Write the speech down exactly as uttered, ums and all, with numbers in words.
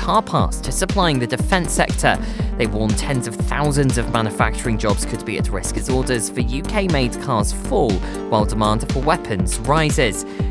car parts to supplying the defence sector. They warn tens of thousands of manufacturing jobs could be at risk as orders for U K-made cars fall while demand for weapons rises.